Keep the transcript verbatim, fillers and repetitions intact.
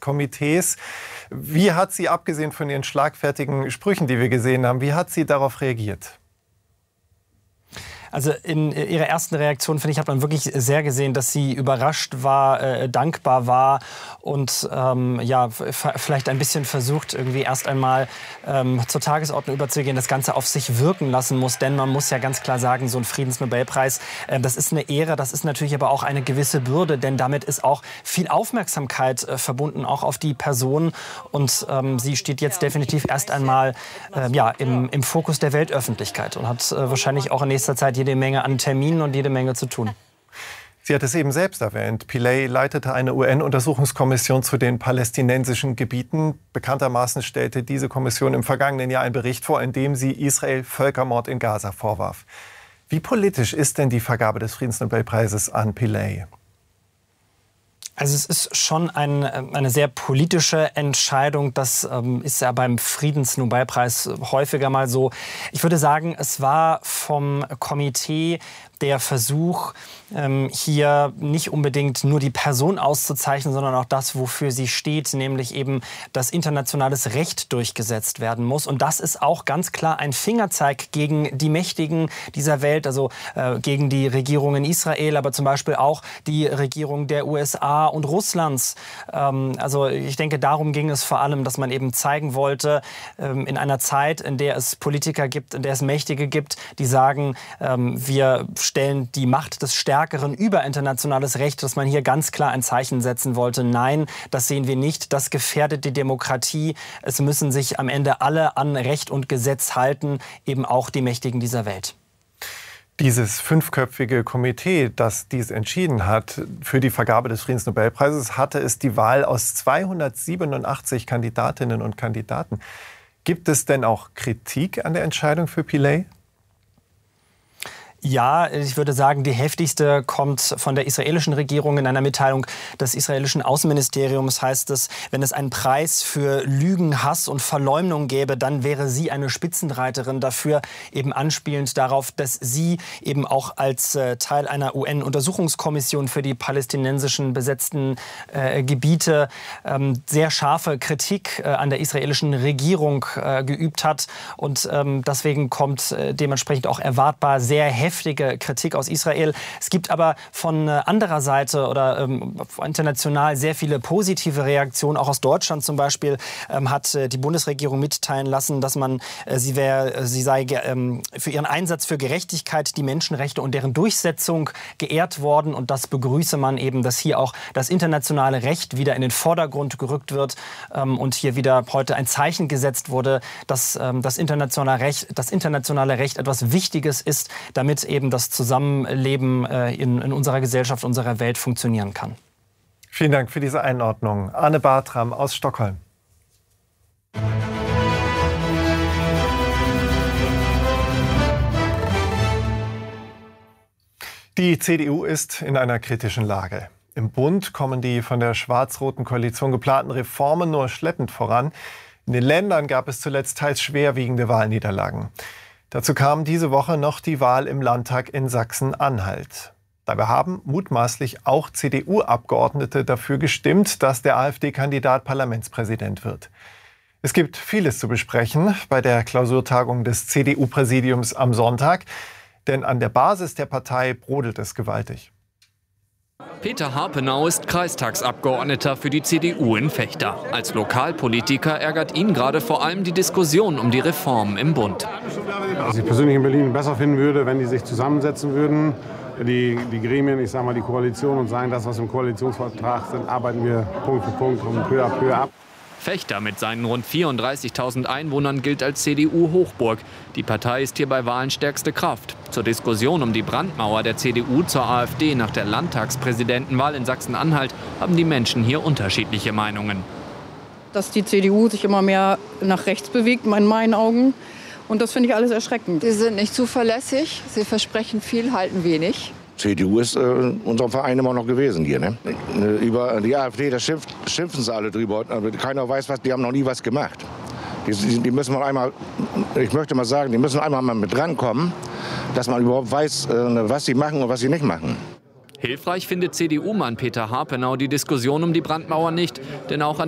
Komitees. Wie hat sie, abgesehen von ihren schlagfertigen Sprüchen, die wir gesehen haben, wie hat sie darauf reagiert? Also in ihrer ersten Reaktion, finde ich, hat man wirklich sehr gesehen, dass sie überrascht war, äh, dankbar war und ähm, ja, vielleicht ein bisschen versucht, irgendwie erst einmal ähm, zur Tagesordnung überzugehen, das Ganze auf sich wirken lassen muss. Denn man muss ja ganz klar sagen, so ein Friedensnobelpreis, äh, das ist eine Ehre, das ist natürlich aber auch eine gewisse Bürde, denn damit ist auch viel Aufmerksamkeit äh, verbunden, auch auf die Person. Und ähm, sie steht jetzt definitiv erst einmal äh, ja, im, im Fokus der Weltöffentlichkeit und hat äh, wahrscheinlich auch in nächster Zeit jede Menge an Terminen und jede Menge zu tun. Sie hat es eben selbst erwähnt. Pillay leitete eine U N-Untersuchungskommission zu den palästinensischen Gebieten. Bekanntermaßen stellte diese Kommission im vergangenen Jahr einen Bericht vor, in dem sie Israel Völkermord in Gaza vorwarf. Wie politisch ist denn die Vergabe des Friedensnobelpreises an Pillay? Also es ist schon ein, eine sehr politische Entscheidung. Das ähm, ist ja beim Friedensnobelpreis häufiger mal so. Ich würde sagen, es war vom Komitee der Versuch, ähm, hier nicht unbedingt nur die Person auszuzeichnen, sondern auch das, wofür sie steht, nämlich eben, dass internationales Recht durchgesetzt werden muss. Und das ist auch ganz klar ein Fingerzeig gegen die Mächtigen dieser Welt, also äh, gegen die Regierung in Israel, aber zum Beispiel auch die Regierung der U S A und Russlands. Ähm, also ich denke, darum ging es vor allem, dass man eben zeigen wollte, ähm, in einer Zeit, in der es Politiker gibt, in der es Mächtige gibt, die sagen, ähm, wir stellen die Macht des Stärkeren über internationales Recht, dass man hier ganz klar ein Zeichen setzen wollte. Nein, das sehen wir nicht. Das gefährdet die Demokratie. Es müssen sich am Ende alle an Recht und Gesetz halten, eben auch die Mächtigen dieser Welt. Dieses fünfköpfige Komitee, das dies entschieden hat für die Vergabe des Friedensnobelpreises, hatte es die Wahl aus zweihundertsiebenundachtzig Kandidatinnen und Kandidaten. Gibt es denn auch Kritik an der Entscheidung für Pillay? Ja, ich würde sagen, die heftigste kommt von der israelischen Regierung. In einer Mitteilung des israelischen Außenministeriums heißt es, wenn es einen Preis für Lügen, Hass und Verleumdung gäbe, dann wäre sie eine Spitzenreiterin dafür, eben anspielend darauf, dass sie eben auch als äh, Teil einer U N-Untersuchungskommission für die palästinensischen besetzten äh, Gebiete ähm, sehr scharfe Kritik äh, an der israelischen Regierung äh, geübt hat. Und ähm, deswegen kommt äh, dementsprechend auch erwartbar sehr heftig heftige Kritik aus Israel. Es gibt aber von anderer Seite oder ähm, international sehr viele positive Reaktionen. Auch aus Deutschland zum Beispiel ähm, hat äh, die Bundesregierung mitteilen lassen, dass man äh, sie, wär, sie sei ähm, für ihren Einsatz für Gerechtigkeit, die Menschenrechte und deren Durchsetzung geehrt worden. Und das begrüße man eben, dass hier auch das internationale Recht wieder in den Vordergrund gerückt wird ähm, und hier wieder heute ein Zeichen gesetzt wurde, dass ähm, das internationale Recht, das internationale Recht etwas Wichtiges ist, damit eben das Zusammenleben äh, in, in unserer Gesellschaft, unserer Welt funktionieren kann. Vielen Dank für diese Einordnung. Arne Bartram aus Stockholm. Die C D U ist in einer kritischen Lage. Im Bund kommen die von der schwarz-roten Koalition geplanten Reformen nur schleppend voran. In den Ländern gab es zuletzt teils schwerwiegende Wahlniederlagen. Dazu kam diese Woche noch die Wahl im Landtag in Sachsen-Anhalt. Dabei haben mutmaßlich auch C D U-Abgeordnete dafür gestimmt, dass der AfD-Kandidat Parlamentspräsident wird. Es gibt vieles zu besprechen bei der Klausurtagung des C D U-Präsidiums am Sonntag, denn an der Basis der Partei brodelt es gewaltig. Peter Harpenau ist Kreistagsabgeordneter für die C D U in Vechta. Als Lokalpolitiker ärgert ihn gerade vor allem die Diskussion um die Reformen im Bund. Was ich persönlich in Berlin besser finden würde, wenn die sich zusammensetzen würden, die, die Gremien, ich sage mal die Koalition, und sagen, das, was im Koalitionsvertrag sind, arbeiten wir Punkt für Punkt und peu à peu ab. Vechta mit seinen rund vierunddreißigtausend Einwohnern gilt als C D U-Hochburg. Die Partei ist hier bei Wahlen stärkste Kraft. Zur Diskussion um die Brandmauer der C D U zur AfD nach der Landtagspräsidentenwahl in Sachsen-Anhalt haben die Menschen hier unterschiedliche Meinungen. Dass die C D U sich immer mehr nach rechts bewegt, in meinen Augen. Und das finde ich alles erschreckend. Sie sind nicht zuverlässig, sie versprechen viel, halten wenig. C D U ist äh, unser Verein immer noch gewesen hier. Ne? Über die AfD, da schimpf, schimpfen sie alle drüber. Aber keiner weiß was, die haben noch nie was gemacht. Die, die müssen mal einmal, ich möchte mal sagen, die müssen einmal mal mit drankommen, dass man überhaupt weiß, äh, was sie machen und was sie nicht machen. Hilfreich findet C D U-Mann Peter Harpenau die Diskussion um die Brandmauer nicht, denn auch an